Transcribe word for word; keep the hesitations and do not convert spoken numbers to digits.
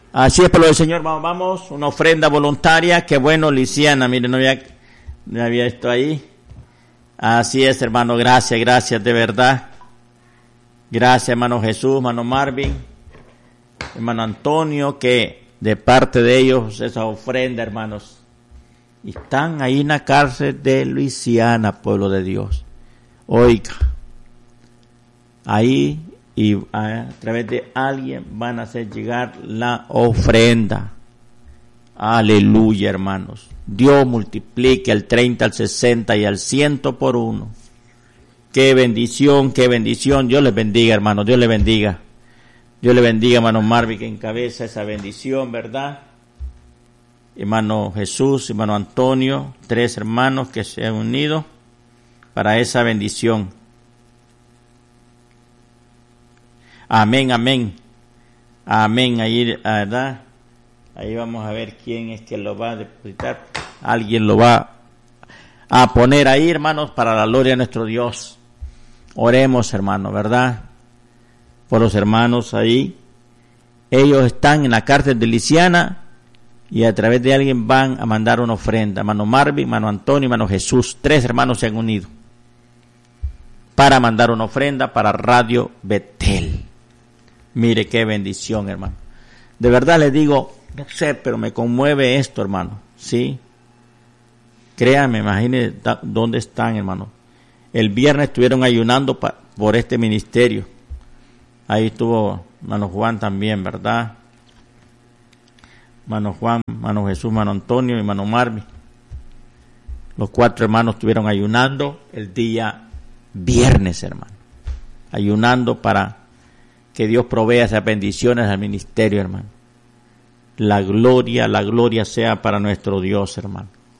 Así es, por lo del Señor, vamos, vamos, una ofrenda voluntaria, qué bueno, Lisiana, mire, no había, no había esto ahí. Así es, hermano, gracias, gracias, de verdad. Gracias, hermano Jesús, hermano Marvin, hermano Antonio, que de parte de ellos esa ofrenda, hermanos. Y están ahí en la cárcel de Luisiana, pueblo de Dios. Oiga, ahí y a través de alguien van a hacer llegar la ofrenda. Aleluya, hermanos. Dios multiplique al treinta, al sesenta y al ciento por uno. Qué bendición, qué bendición. Dios les bendiga, hermanos. Dios les bendiga. Dios le bendiga, hermano Marvin, que encabeza esa bendición, ¿verdad? Hermano Jesús, hermano Antonio, tres hermanos que se han unido para esa bendición. Amén, amén. Amén. Ahí, ¿verdad? Ahí vamos a ver quién es que lo va a depositar. Alguien lo va a poner ahí, hermanos, para la gloria de nuestro Dios. Oremos, hermanos, ¿verdad? Por los hermanos ahí. Ellos están en la cárcel de Lisiana y a través de alguien van a mandar una ofrenda. Hermano Marvin, hermano Antonio, hermano Jesús. Tres hermanos se han unido para mandar una ofrenda para Radio Betel. Mire qué bendición, hermano. De verdad les digo, no sé, pero me conmueve esto, hermano. Sí. Créanme, imagínense dónde están, hermano. El viernes estuvieron ayunando pa, por este ministerio. Ahí estuvo hermano Juan también, ¿verdad? Hermano Juan, hermano Jesús, hermano Antonio y hermano Marvin. Los cuatro hermanos estuvieron ayunando el día viernes, hermano. Ayunando para que Dios provea esas bendiciones al ministerio, hermano. La gloria, la gloria sea para nuestro Dios, hermano.